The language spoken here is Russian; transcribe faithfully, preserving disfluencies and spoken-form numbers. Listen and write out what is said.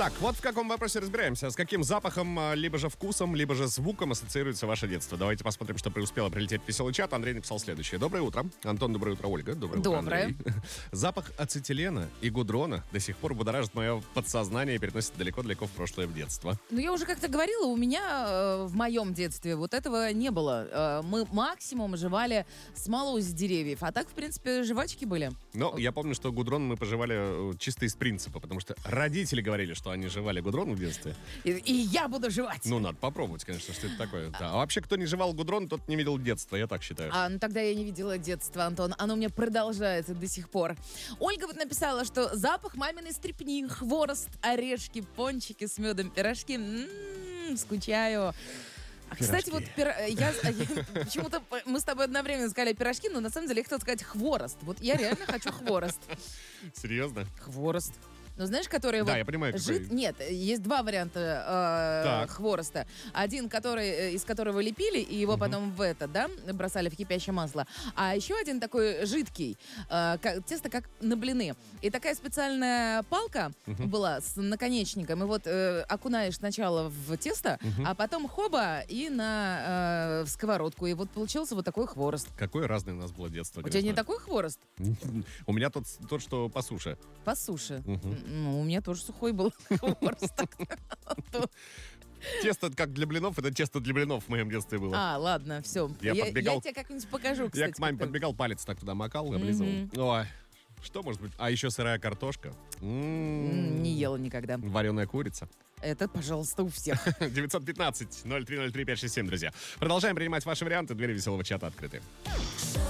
Так, вот в каком вопросе разбираемся. С каким запахом, либо же вкусом, либо же звуком ассоциируется ваше детство? Давайте посмотрим, что преуспело прилететь в веселый чат. Андрей написал следующее. Доброе утро. Антон, доброе утро. Ольга, доброе утро, Доброе. Андрей. Запах ацетилена и гудрона до сих пор будоражит мое подсознание и переносит далеко-далеко в прошлое, в детство. Ну, я уже как-то говорила, у меня э, в моем детстве вот этого не было. Э, мы максимум жевали смолу с деревьев, а так, в принципе, жвачки были. Но я помню, что гудрон мы пожевали э, чисто из принципа, потому что родители говорили, что они жевали гудрон в детстве. И, и я буду жевать. Ну, надо попробовать, конечно, что это такое. Да. А вообще, кто не жевал гудрон, тот не видел детства, я так считаю. А, ну тогда я не видела детства, Антон. Оно у меня продолжается до сих пор. Ольга вот написала, что запах маминой стрипни, хворост, орешки, пончики с медом, пирожки. М-м-м, скучаю. А, кстати, вот пир... я, я почему-то мы с тобой одновременно сказали пирожки, но на самом деле я хотела сказать хворост. Вот я реально хочу хворост. Серьезно? Хворост. Ну, знаешь, которые Да, вот я понимаю, жид... какой. Нет, есть два варианта э, хвороста. Один, который, э, из которого лепили, и его Мгм. потом в это, да, бросали в кипящее масло. А еще один такой жидкий, э, как- тесто как на блины. И такая специальная палка Мгм. была с наконечником. И вот э, окунаешь сначала в тесто, Мгм. а потом хоба и на э, в сковородку. И вот получился вот такой хворост. Какое разное у нас было детство. У тебя не конечно. такой хворост? У меня тот, тот, что по суше. По суше. Мгм. Ну, у меня тоже сухой был хворост. Тесто как для блинов, это тесто для блинов в моем детстве было. А, ладно, все. Я Я, подбегал- я тебе как-нибудь покажу, кстати. Я к маме как-то. подбегал, палец так туда макал, облизывал. Мгм. Ой, что может быть? А еще сырая картошка. М-м-м. М, Не ела никогда. Вареная курица. Это, пожалуйста, у всех. девятьсот пятнадцать ноль три ноль три пять шесть семь, друзья. Продолжаем принимать ваши варианты. Двери веселого чата открыты.